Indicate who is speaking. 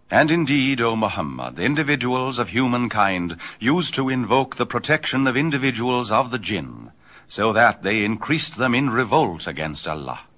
Speaker 1: And indeed, O Muhammad, individuals of humankind used to invoke the protection of individuals of the jinn, so that they increased them in revolt against Allah.